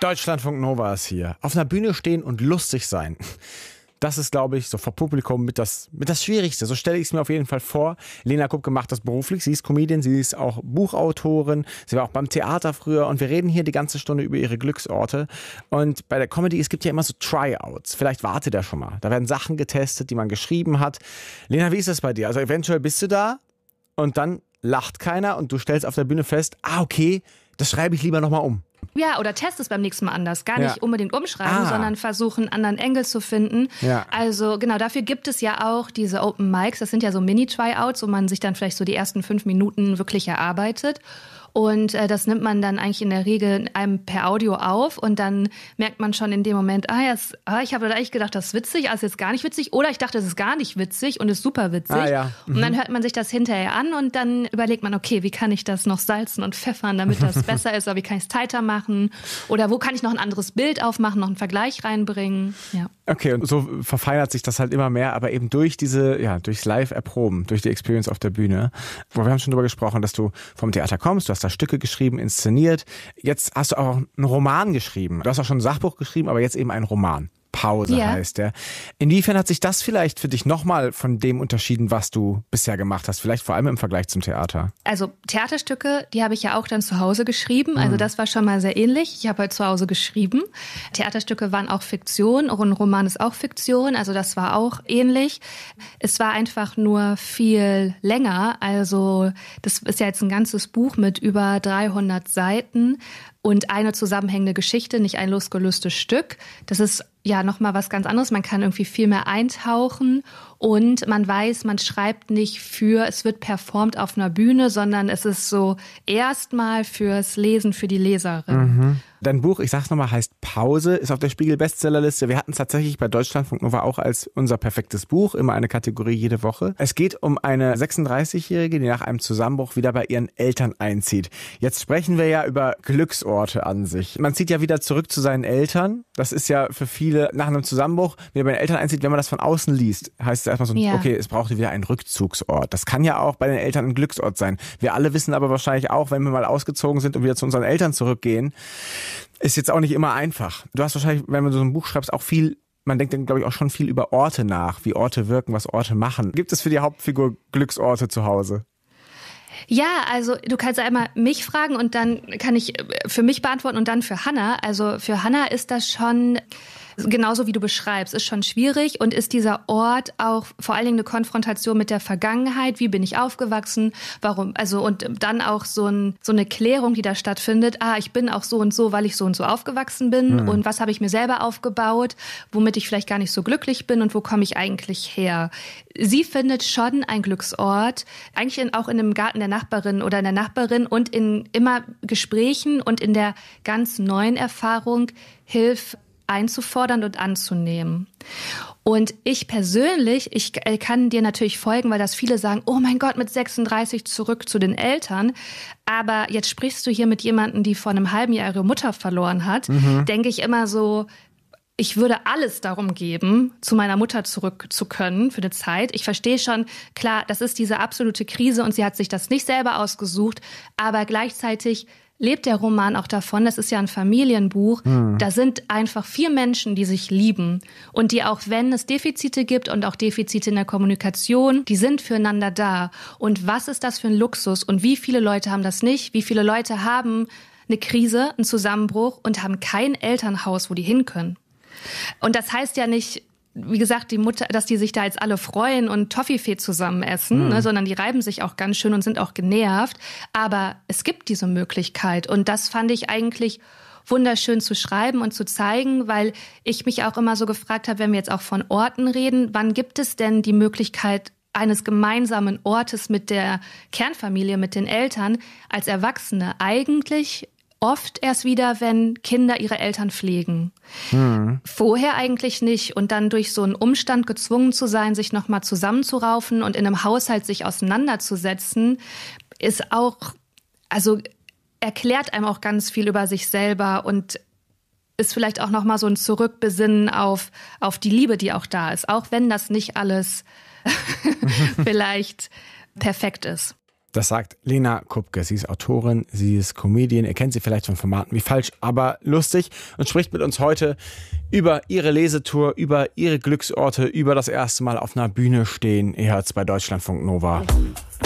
Deutschlandfunk Nova ist hier. Auf einer Bühne stehen und lustig sein. Das ist, glaube ich, so vor Publikum mit das Schwierigste. So stelle ich es mir auf jeden Fall vor. Lena Kupke macht das beruflich. Sie ist Comedian, sie ist auch Buchautorin. Sie war auch beim Theater früher. Und wir reden hier die ganze Stunde über ihre Glücksorte. Und bei der Comedy, es gibt ja immer so Tryouts. Vielleicht wartet ihr schon mal. Da werden Sachen getestet, die man geschrieben hat. Lena, wie ist das bei dir? Also eventuell bist du da und dann lacht keiner und du stellst auf der Bühne fest, okay, das schreibe ich lieber nochmal um. Ja, oder test es beim nächsten Mal anders. Gar nicht unbedingt umschreiben, sondern versuchen, einen anderen Engel zu finden. Ja. Also genau, dafür gibt es ja auch diese Open Mics. Das sind ja so Mini-Tryouts, wo man sich dann vielleicht so die ersten 5 Minuten wirklich erarbeitet. Und das nimmt man dann eigentlich in der Regel einem per Audio auf und dann merkt man schon in dem Moment, ich habe eigentlich gedacht, das ist witzig, ist jetzt gar nicht witzig oder ich dachte, es ist gar nicht witzig und ist super witzig. Und dann hört man sich das hinterher an und dann überlegt man, okay, wie kann ich das noch salzen und pfeffern, damit das besser ist, oder wie kann ich es tighter machen oder wo kann ich noch ein anderes Bild aufmachen, noch einen Vergleich reinbringen. Ja. Okay, und so verfeinert sich das halt immer mehr, aber eben durchs Live-Erproben, durch die Experience auf der Bühne. Wir haben schon darüber gesprochen, dass du vom Theater kommst, du hast da Stücke geschrieben, inszeniert. Jetzt hast du auch einen Roman geschrieben. Du hast auch schon ein Sachbuch geschrieben, aber jetzt eben einen Roman. Pause heißt der. Inwiefern hat sich das vielleicht für dich nochmal von dem unterschieden, was du bisher gemacht hast? Vielleicht vor allem im Vergleich zum Theater. Also Theaterstücke, die habe ich ja auch dann zu Hause geschrieben. Also das war schon mal sehr ähnlich. Ich habe halt zu Hause geschrieben. Theaterstücke waren auch Fiktion. Auch ein Roman ist auch Fiktion. Also das war auch ähnlich. Es war einfach nur viel länger. Also das ist ja jetzt ein ganzes Buch mit über 300 Seiten. Und eine zusammenhängende Geschichte, nicht ein losgelöstes Stück. Das ist ja nochmal was ganz anderes. Man kann irgendwie viel mehr eintauchen und man weiß, man schreibt nicht es wird performt auf einer Bühne, sondern es ist so erstmal fürs Lesen, für die Leserin. Mhm. Dein Buch, ich sag's nochmal, heißt Pause, ist auf der Spiegel-Bestsellerliste. Wir hatten es tatsächlich bei Deutschlandfunk Nova auch als unser perfektes Buch, immer eine Kategorie jede Woche. Es geht um eine 36-Jährige, die nach einem Zusammenbruch wieder bei ihren Eltern einzieht. Jetzt sprechen wir ja über Glücksorte an sich. Man zieht ja wieder zurück zu seinen Eltern. Das ist ja für viele nach einem Zusammenbruch, wieder bei den Eltern einzieht, wenn man das von außen liest, heißt es erstmal so, okay, es braucht wieder einen Rückzugsort. Das kann ja auch bei den Eltern ein Glücksort sein. Wir alle wissen aber wahrscheinlich auch, wenn wir mal ausgezogen sind und wieder zu unseren Eltern zurückgehen, ist jetzt auch nicht immer einfach. Du hast wahrscheinlich, wenn du so ein Buch schreibst, auch viel, man denkt dann, glaube ich, auch schon viel über Orte nach, wie Orte wirken, was Orte machen. Gibt es für die Hauptfigur Glücksorte zu Hause? Ja, also du kannst einmal mich fragen und dann kann ich für mich beantworten und dann für Hannah. Also für Hannah ist das schon genauso wie du beschreibst, ist schon schwierig und ist dieser Ort auch vor allen Dingen eine Konfrontation mit der Vergangenheit. Wie bin ich aufgewachsen? Warum? Also und dann auch so eine Klärung, die da stattfindet. Ich bin auch so und so, weil ich so und so aufgewachsen bin. Und was habe ich mir selber aufgebaut, womit ich vielleicht gar nicht so glücklich bin und wo komme ich eigentlich her? Sie findet schon ein Glücksort, eigentlich auch in dem Garten der Nachbarin oder der Nachbarin und in immer Gesprächen und in der ganz neuen Erfahrung Hilfe einzufordern und anzunehmen. Und ich persönlich, ich kann dir natürlich folgen, weil das viele sagen, oh mein Gott, mit 36 zurück zu den Eltern. Aber jetzt sprichst du hier mit jemandem, die vor einem halben Jahr ihre Mutter verloren hat. Denke ich immer so, ich würde alles darum geben, zu meiner Mutter zurück zu können für eine Zeit. Ich verstehe schon, klar, das ist diese absolute Krise und sie hat sich das nicht selber ausgesucht. Aber gleichzeitig lebt der Roman auch davon, das ist ja ein Familienbuch, da sind einfach 4 Menschen, die sich lieben und die auch, wenn es Defizite gibt und auch Defizite in der Kommunikation, die sind füreinander da. Und was ist das für ein Luxus und wie viele Leute haben das nicht? Wie viele Leute haben eine Krise, einen Zusammenbruch und haben kein Elternhaus, wo die hin können? Und das heißt ja nicht, wie gesagt, die Mutter, dass die sich da jetzt alle freuen und Toffifee zusammen essen, ne, sondern die reiben sich auch ganz schön und sind auch genervt. Aber es gibt diese Möglichkeit und das fand ich eigentlich wunderschön zu schreiben und zu zeigen, weil ich mich auch immer so gefragt habe, wenn wir jetzt auch von Orten reden, wann gibt es denn die Möglichkeit eines gemeinsamen Ortes mit der Kernfamilie, mit den Eltern als Erwachsene? Eigentlich oft erst wieder, wenn Kinder ihre Eltern pflegen. Vorher eigentlich nicht. Und dann durch so einen Umstand gezwungen zu sein, sich nochmal zusammenzuraufen und in einem Haushalt sich auseinanderzusetzen, ist auch, also erklärt einem auch ganz viel über sich selber und ist vielleicht auch nochmal so ein Zurückbesinnen auf die Liebe, die auch da ist. Auch wenn das nicht alles vielleicht perfekt ist. Das sagt Lena Kupke. Sie ist Autorin, sie ist Comedian. Ihr kennt sie vielleicht von Formaten wie Falsch, aber lustig und spricht mit uns heute über ihre Lesetour, über ihre Glücksorte, über das erste Mal auf einer Bühne stehen. Ihr hört's bei Deutschlandfunk Nova.